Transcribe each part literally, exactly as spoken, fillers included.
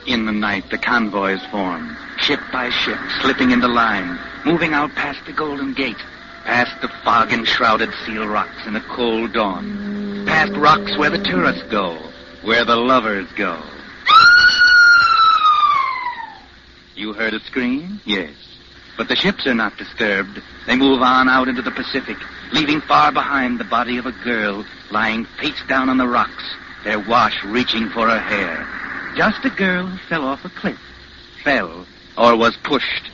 In the night, the convoys form, ship by ship, slipping into line, moving out past the Golden Gate, past the fog-enshrouded Seal Rocks in a cold dawn, past rocks where the tourists go, where the lovers go. You heard a scream? Yes. But the ships are not disturbed. They move on out into the Pacific, leaving far behind the body of a girl lying face down on the rocks, their wash reaching for her hair. Just a girl who fell off a cliff. Fell, or was pushed.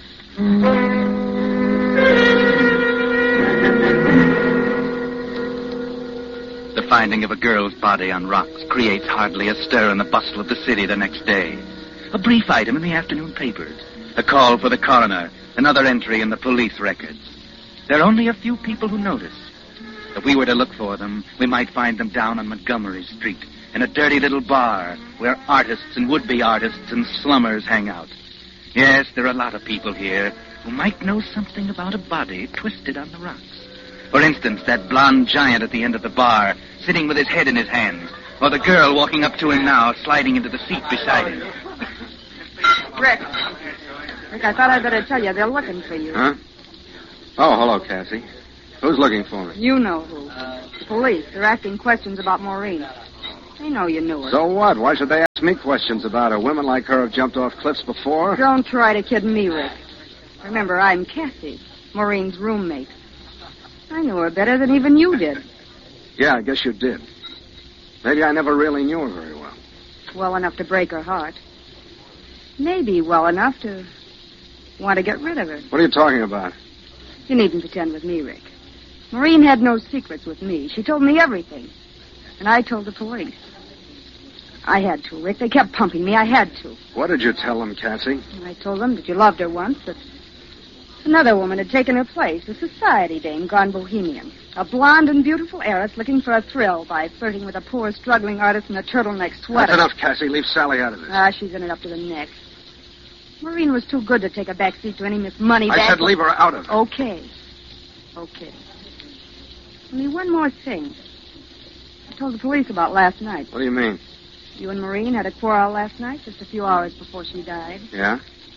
The finding of a girl's body on rocks creates hardly a stir in the bustle of the city the next day. A brief item in the afternoon papers. A call for the coroner. Another entry in the police records. There are only a few people who notice. If we were to look for them, we might find them down on Montgomery Street, in a dirty little bar where artists and would-be artists and slummers hang out. Yes, there are a lot of people here who might know something about a body twisted on the rocks. For instance, that blonde giant at the end of the bar, sitting with his head in his hands, or the girl walking up to him now, sliding into the seat beside him. Rick. Rick, I thought I'd better tell you. They're looking for you. Huh? Oh, hello, Cassie. Who's looking for me? You know who. The police. They're asking questions about Maureen. They know you knew her. So what? Why should they ask me questions about her? Women like her have jumped off cliffs before. Don't try to kid me, Rick. Remember, I'm Cassie, Maureen's roommate. I knew her better than even you did. Yeah, I guess you did. Maybe I never really knew her very well. Well enough to break her heart. Maybe well enough to want to get rid of her. What are you talking about? You needn't pretend with me, Rick. Maureen had no secrets with me. She told me everything. And I told the police. I had to, Rick. They kept pumping me. I had to. What did you tell them, Cassie? I told them that you loved her once, that another woman had taken her place, a society dame gone bohemian. A blonde and beautiful heiress looking for a thrill by flirting with a poor, struggling artist in a turtleneck sweater. That's enough, Cassie. Leave Sally out of this. Ah, she's in it up to the neck. Maureen was too good to take a back seat to any Miss Moneybag. I said leave her out of it. Okay. Okay. Only one more thing. I told the police about last night. What do you mean? You and Maureen had a quarrel last night, just a few hours before she died. Yeah?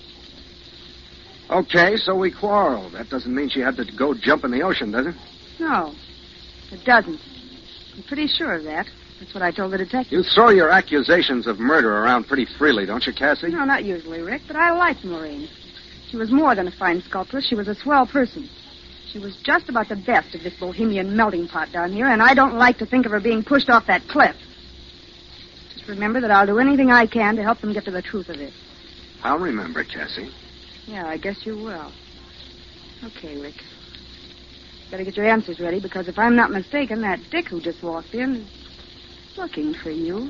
Okay, so we quarreled. That doesn't mean she had to go jump in the ocean, does it? No, it doesn't. I'm pretty sure of that. That's what I told the detective. You throw your accusations of murder around pretty freely, don't you, Cassie? No, not usually, Rick, but I liked Maureen. She was more than a fine sculptress. She was a swell person. She was just about the best of this bohemian melting pot down here, and I don't like to think of her being pushed off that cliff. Just remember that I'll do anything I can to help them get to the truth of it. I'll remember, Cassie. Yeah, I guess you will. Okay, Rick. Better get your answers ready, because if I'm not mistaken, that Dick who just walked in is looking for you.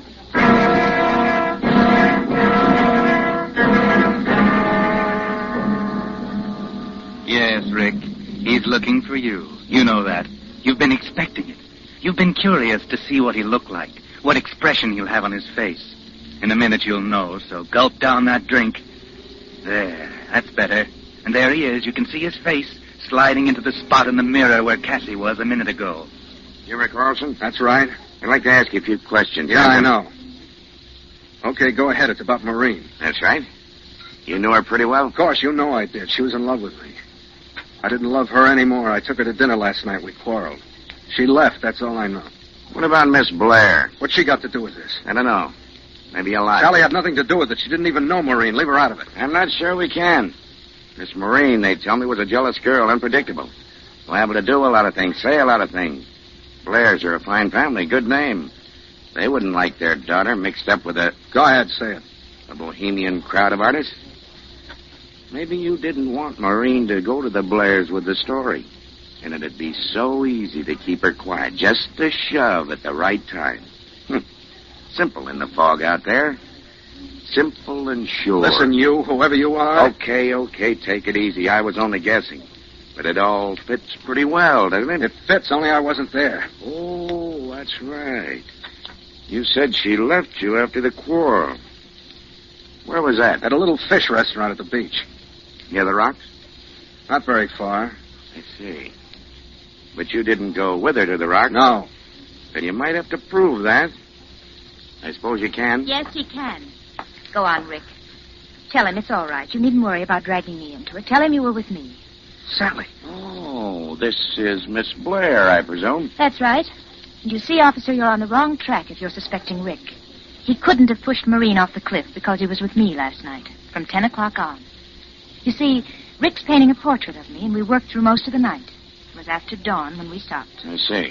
Yes, Rick. He's looking for you. You know that. You've been expecting it. You've been curious to see what he'll look like, what expression he'll have on his face. In a minute you'll know, so gulp down that drink. There, that's better. And there he is. You can see his face sliding into the spot in the mirror where Cassie was a minute ago. You Rick Carlson? That's right. I'd like to ask you a few questions. Yeah, I know. Okay, go ahead. It's about Maureen. That's right. You knew her pretty well? Of course, you know I did. She was in love with me. I didn't love her anymore. I took her to dinner last night. We quarreled. She left. That's all I know. What about Miss Blair? What's she got to do with this? I don't know. Maybe a lot. Sally had nothing to do with it. She didn't even know Maureen. Leave her out of it. I'm not sure we can. Miss Maureen, they tell me, was a jealous girl, unpredictable. Liable to do a lot of things, say a lot of things. Blairs are a fine family, good name. They wouldn't like their daughter mixed up with a... Go ahead, say it. A bohemian crowd of artists. Maybe you didn't want Maureen to go to the Blairs with the story. And it'd be so easy to keep her quiet. Just a shove at the right time. Hm. Simple in the fog out there. Simple and sure. Listen, you, whoever you are. Okay, okay, take it easy. I was only guessing. But it all fits pretty well, doesn't it? It fits, only I wasn't there. Oh, that's right. You said she left you after the quarrel. Where was that? At a little fish restaurant at the beach. Near the rocks? Not very far. I see. But you didn't go with her to the rocks? No. Then you might have to prove that. I suppose you can? Yes, he can. Go on, Rick. Tell him it's all right. You needn't worry about dragging me into it. Tell him you were with me. Sally. Oh, this is Miss Blair, I presume. That's right. And you see, officer, you're on the wrong track if you're suspecting Rick. He couldn't have pushed Maureen off the cliff because he was with me last night, from ten o'clock on. You see, Rick's painting a portrait of me, and we worked through most of the night. It was after dawn when we stopped. I see.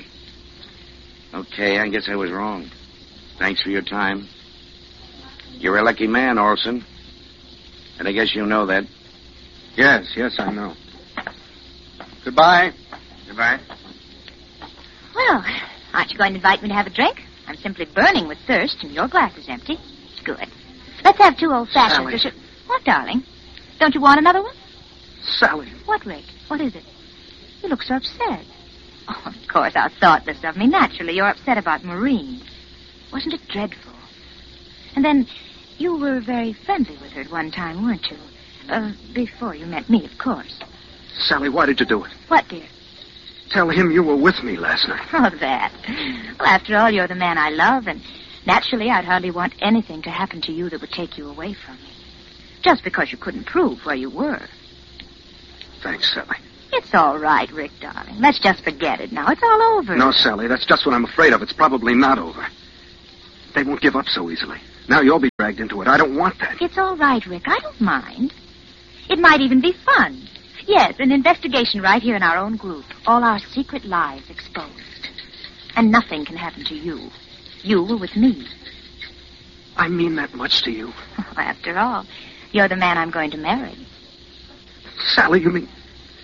Okay, I guess I was wrong. Thanks for your time. You're a lucky man, Olson. And I guess you know that. Yes, yes, I know. Goodbye. Goodbye. Well, aren't you going to invite me to have a drink? I'm simply burning with thirst, and your glass is empty. Good. Let's have two old-fashions. Sally. What, darling? Don't you want another one? Sally. What, Rick? What is it? You look so upset. Oh, of course, how thoughtless of me. Naturally, you're upset about Maureen. Wasn't it dreadful? And then, you were very friendly with her at one time, weren't you? Uh, before you met me, of course. Sally, why did you do it? What, dear? Tell him you were with me last night. Oh, that. Well, after all, you're the man I love, and naturally, I'd hardly want anything to happen to you that would take you away from me. Just because you couldn't prove where you were. Thanks, Sally. It's all right, Rick, darling. Let's just forget it now. It's all over. No, Sally, that's just what I'm afraid of. It's probably not over. They won't give up so easily. Now you'll be dragged into it. I don't want that. It's all right, Rick. I don't mind. It might even be fun. Yes, an investigation right here in our own group. All our secret lives exposed. And nothing can happen to you. You were with me. I mean that much to you. After all, you're the man I'm going to marry. Sally, you mean...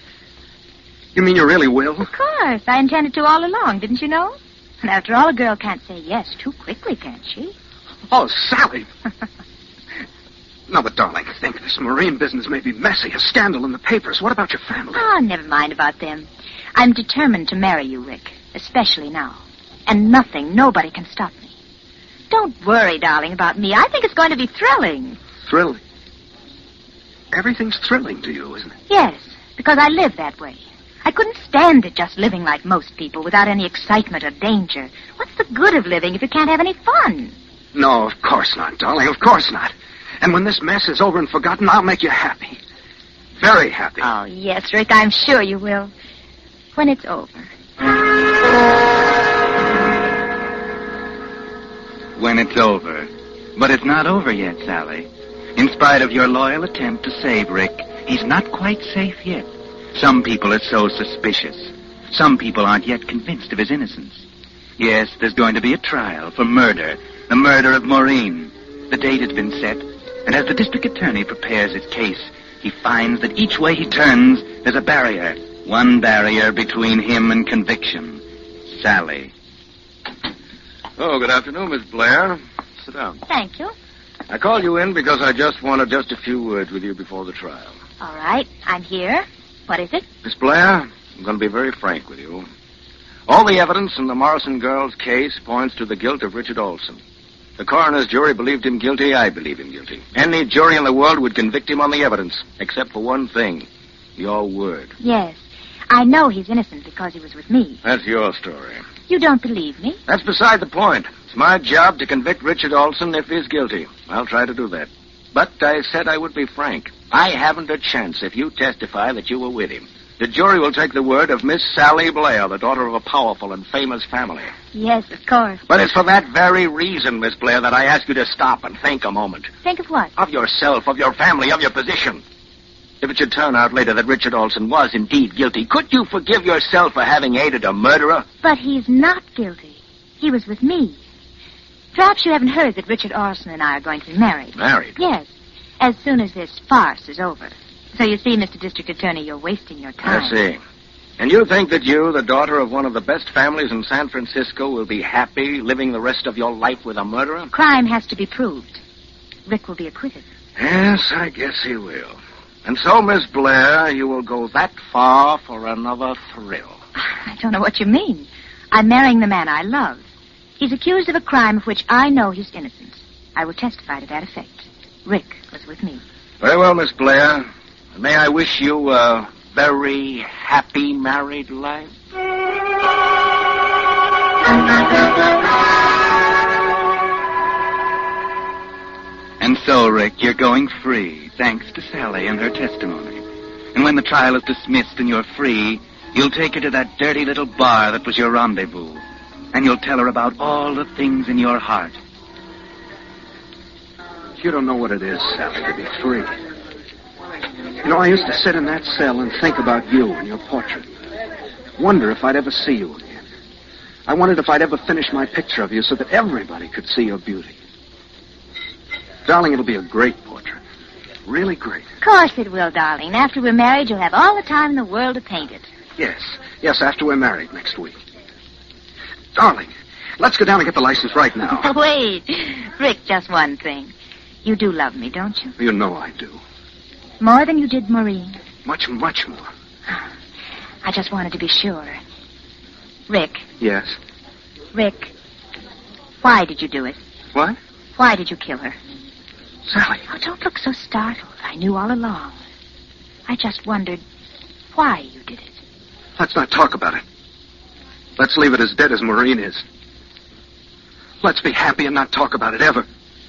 You mean you really will? Of course. I intended to all along, didn't you know? And after all, a girl can't say yes too quickly, can she? Oh, Sally! No, but darling, think. This Maureen business may be messy. A scandal in the papers. What about your family? Oh, never mind about them. I'm determined to marry you, Rick. Especially now. And nothing, nobody can stop me. Don't worry, darling, about me. I think it's going to be thrilling. Thrilling? Everything's thrilling to you, isn't it? Yes, because I live that way. I couldn't stand it just living like most people without any excitement or danger. What's the good of living if you can't have any fun? No, of course not, darling. Of course not. And when this mess is over and forgotten, I'll make you happy. Very happy. Oh, yes, Rick, I'm sure you will. When it's over. When it's over. But it's not over yet, Sally. In spite of your loyal attempt to save Rick, he's not quite safe yet. Some people are so suspicious. Some people aren't yet convinced of his innocence. Yes, there's going to be a trial for murder. The murder of Maureen. The date has been set, and as the district attorney prepares his case, he finds that each way he turns, there's a barrier. One barrier between him and conviction. Sally. Oh, good afternoon, Miss Blair. Sit down. Thank you. I called you in because I just wanted just a few words with you before the trial. All right, I'm here. What is it? Miss Blair, I'm going to be very frank with you. All the evidence in the Morrison girl's case points to the guilt of Richard Olson. The coroner's jury believed him guilty. I believe him guilty. Any jury in the world would convict him on the evidence, except for one thing. Your word. Yes. I know he's innocent because he was with me. That's your story. You don't believe me? That's beside the point. It's my job to convict Richard Olson if he's guilty. I'll try to do that. But I said I would be frank. I haven't a chance if you testify that you were with him. The jury will take the word of Miss Sally Blair, the daughter of a powerful and famous family. Yes, of course. But it's for that very reason, Miss Blair, that I ask you to stop and think a moment. Think of what? Of yourself, of your family, of your position. If it should turn out later that Richard Olson was indeed guilty, could you forgive yourself for having aided a murderer? But he's not guilty. He was with me. Perhaps you haven't heard that Richard Olson and I are going to be married. Married? Yes, as soon as this farce is over. So you see, Mister District Attorney, you're wasting your time. I see. And you think that you, the daughter of one of the best families in San Francisco, will be happy living the rest of your life with a murderer? Crime has to be proved. Rick will be acquitted. Yes, I guess he will. And so, Miss Blair, you will go that far for another thrill. I don't know what you mean. I'm marrying the man I love. He's accused of a crime of which I know he's innocent. I will testify to that effect. Rick was with me. Very well, Miss Blair. May I wish you a very happy married life? And so, Rick, you're going free, thanks to Sally and her testimony. And when the trial is dismissed and you're free, you'll take her to that dirty little bar that was your rendezvous. And you'll tell her about all the things in your heart. You don't know what it is, Sally, to be free. You know, I used to sit in that cell and think about you and your portrait. Wonder if I'd ever see you again. I wondered if I'd ever finish my picture of you so that everybody could see your beauty. Darling, it'll be a great portrait. Really great. Of course it will, darling. After we're married, you'll have all the time in the world to paint it. Yes. Yes, after we're married next week. Darling, let's go down and get the license right now. Wait. Rick, just one thing. You do love me, don't you? You know I do. More than you did Maureen? Much, much more. I just wanted to be sure. Rick. Yes? Rick, why did you do it? What? Why did you kill her? Sally. Oh, don't look so startled. I knew all along. I just wondered why you did it. Let's not talk about it. Let's leave it as dead as Maureen is. Let's be happy and not talk about it ever.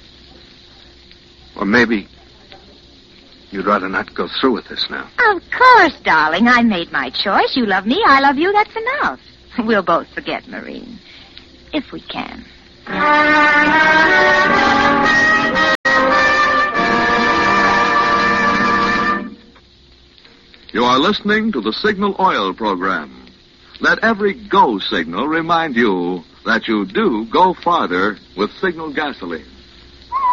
Or maybe you'd rather not go through with this now. Of course, darling. I made my choice. You love me. I love you. That's enough. We'll both forget Maureen. If we can. You are listening to the Signal Oil program. Let every go signal remind you that you do go farther with Signal gasoline.